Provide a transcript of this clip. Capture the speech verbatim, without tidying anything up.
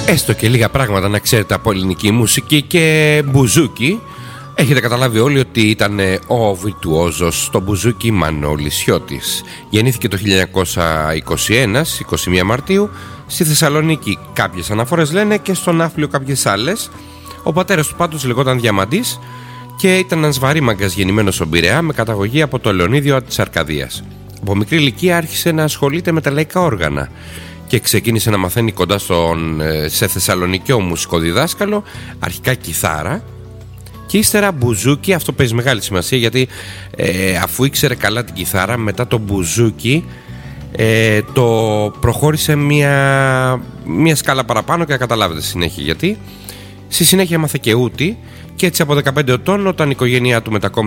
Έστω και λίγα πράγματα να ξέρετε από ελληνική μουσική και μπουζούκι. Έχετε καταλάβει όλοι ότι ήταν ο βιρτουόζος στο μπουζούκι Μανώλης Σιώτης. Γεννήθηκε το χίλια εννιακόσια είκοσι ένα, είκοσι μία Μαρτίου, στη Θεσσαλονίκη κάποιες αναφορές λένε και στον Ναύπλιο κάποιες άλλες. Ο πατέρας του πάντως λεγόταν Διαμαντής και ήταν ένας βαρύμαγκας γεννημένος στον Πειραιά με καταγωγή από το Λεωνίδιο της Αρκαδίας. Από μικρή ηλικία άρχισε να ασχολείται με τα λαϊκά όργανα και ξεκίνησε να μαθαίνει κοντά στον, σε θεσσαλονικιό μουσικοδιδάσκαλο, αρχικά κιθάρα και ύστερα μπουζούκι. Αυτό παίζει μεγάλη σημασία γιατί ε, αφού ήξερε καλά την κιθάρα, μετά το μπουζούκι ε, το προχώρησε μια, μια σκάλα παραπάνω και θα καταλάβετε συνέχεια γιατί. Στη συνέχεια έμαθε και ούτη και έτσι από δεκαπέντε ετών, όταν η οικογένειά του μετακόμισε